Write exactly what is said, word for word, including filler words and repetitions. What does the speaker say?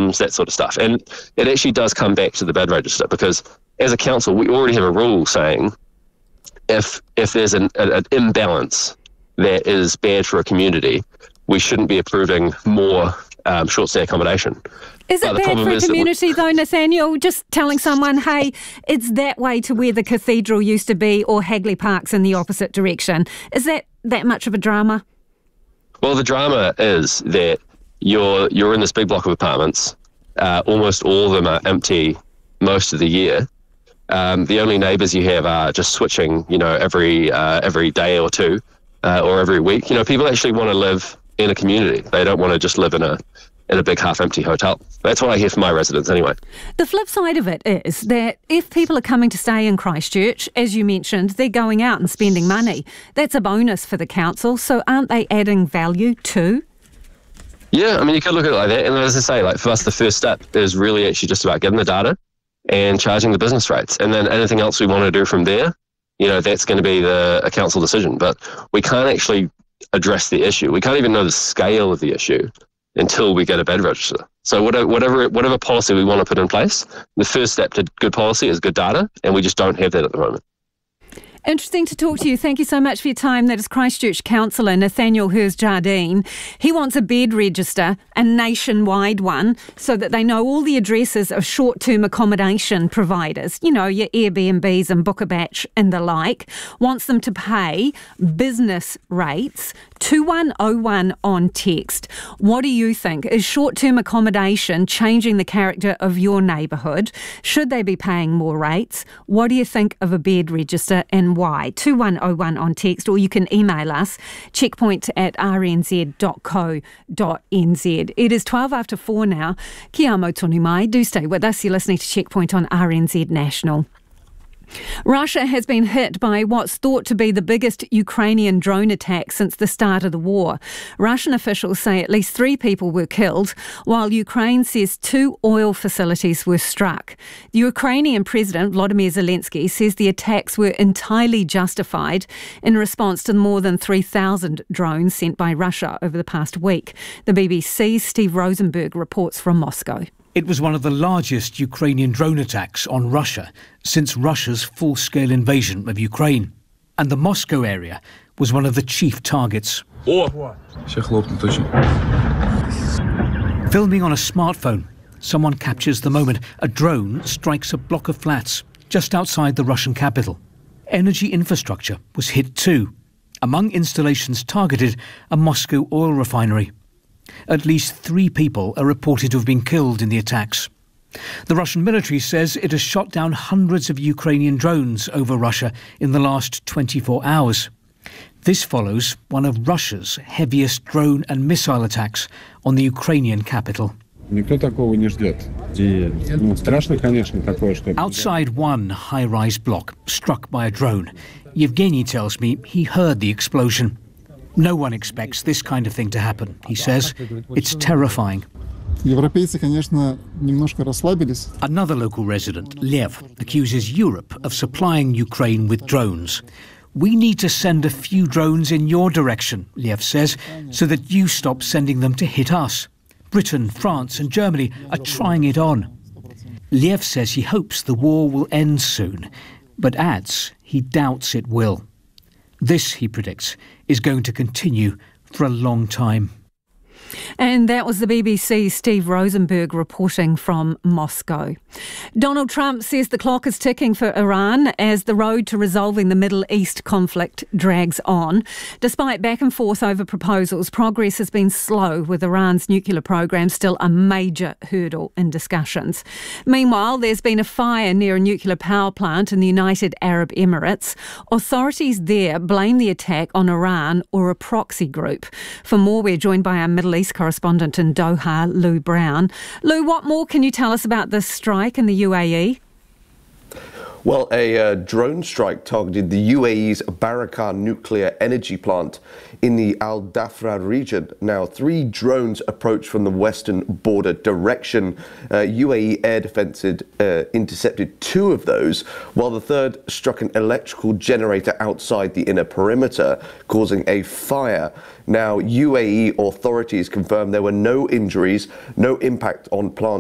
dams, that sort of stuff. And it actually does come back to the bid register, because as a council, we already have a rule saying if if there's an, an imbalance that is bad for a community, we shouldn't be approving more um, short-stay accommodation. Is it bad for a community though, Nathaniel, just telling someone, hey, it's that way to where the cathedral used to be, or Hagley Park's in the opposite direction? Is that that much of a drama? Well, the drama is that you're you're in this big block of apartments. Uh, almost all of them are empty most of the year. Um, the only neighbours you have are just switching, you know, every uh, every day or two, uh, or every week. You know, people actually want to live in a community. They don't want to just live in a in a big half-empty hotel. That's what I hear from my residents anyway. The flip side of it is that if people are coming to stay in Christchurch, as you mentioned, they're going out and spending money. That's a bonus for the council, so aren't they adding value too? Yeah, I mean, you could look at it like that. And as I say, like for us, the first step is really actually just about getting the data and charging the business rates. And then anything else we want to do from there, you know, that's going to be the a council decision. But we can't actually address the issue. We can't even know the scale of the issue until we get a bid register. So whatever, whatever whatever policy we want to put in place, the first step to good policy is good data, and we just don't have that at the moment. Interesting to talk to you. Thank you so much for your time. That is Christchurch Councillor Nathaniel Hurst-Jardine. He wants a bed register, a nationwide one, so that they know all the addresses of short-term accommodation providers, you know, your Airbnbs and Book a Batch and the like. Wants them to pay business rates. two one oh one on text. What do you think? Is short-term accommodation changing the character of your neighbourhood? Should they be paying more rates? What do you think of a bed register and why? two one oh one on text, or you can email us, checkpoint at r n z dot co dot n z. It is twelve after four now. Kia amo tonu mai. Do stay with us. You're listening to Checkpoint on R N Z National. Russia has been hit by what's thought to be the biggest Ukrainian drone attack since the start of the war. Russian officials say at least three people were killed, while Ukraine says two oil facilities were struck. The Ukrainian President, Volodymyr Zelensky, says the attacks were entirely justified in response to more than three thousand drones sent by Russia over the past week. The B B C's Steve Rosenberg reports from Moscow. It was one of the largest Ukrainian drone attacks on Russia since Russia's full-scale invasion of Ukraine. And the Moscow area was one of the chief targets. Filming on a smartphone, someone captures the moment a drone strikes a block of flats just outside the Russian capital. Energy infrastructure was hit too. Among installations targeted, a Moscow oil refinery. At least three people are reported to have been killed in the attacks. The Russian military says it has shot down hundreds of Ukrainian drones over Russia in the last twenty-four hours. This follows one of Russia's heaviest drone and missile attacks on the Ukrainian capital. Outside one high-rise block struck by a drone, Yevgeny tells me he heard the explosion. No one expects this kind of thing to happen, he says. It's terrifying. Another local resident, Lev, accuses Europe of supplying Ukraine with drones. We need to send a few drones in your direction, Lev says, so that you stop sending them to hit us. Britain, France and Germany are trying it on. Lev says he hopes the war will end soon, but adds he doubts it will. This, he predicts, is going to continue for a long time. And that was the B B C's Steve Rosenberg reporting from Moscow. Donald Trump says the clock is ticking for Iran as the road to resolving the Middle East conflict drags on. Despite back and forth over proposals, progress has been slow, with Iran's nuclear program still a major hurdle in discussions. Meanwhile, there's been a fire near a nuclear power plant in the United Arab Emirates. Authorities there blame the attack on Iran or a proxy group. For more, we're joined by our Middle East correspondent in Doha, Lou Brown. Lou, what more can you tell us about this strike in the U A E? Well, a uh, drone strike targeted the U A E's Barakah nuclear energy plant in the Al Dhafra region. Now, three drones approached from the western border direction. Uh, U A E air defence uh, intercepted two of those, while the third struck an electrical generator outside the inner perimeter, causing a fire. Now, U A E authorities confirmed there were no injuries, no impact on plant